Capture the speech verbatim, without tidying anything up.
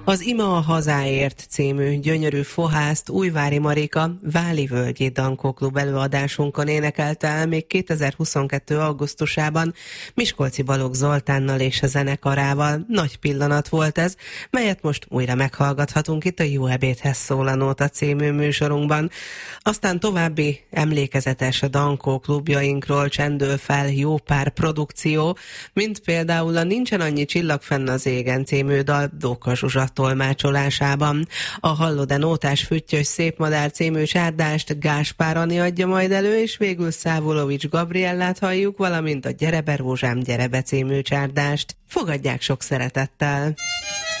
Az Ima a hazáért című gyönyörű fohászt Újvári Marika Váli Völgyi Dankó Klub előadásunkon énekelte el még kétezer-huszonkettő. augusztusában Miskolci Balogh Zoltánnal és a zenekarával. Nagy pillanat volt ez, melyet most újra meghallgathatunk itt a Jó ebédhez szól a Nóta című műsorunkban. Aztán további emlékezetes a Dankó klubjainkról csendül fel jó pár produkció, mint például a Nincsen annyi csillag fenn az égen című dal Dóka Zsuzsa tolmácsolásában. A Hallod-e nótás füttyös szép madár című csárdást Gáspár Ani adja majd elő, és végül Szávulovics Gabriellát halljuk, valamint a Gyere be rózsám, gyere be című csárdást. Fogadják sok szeretettel!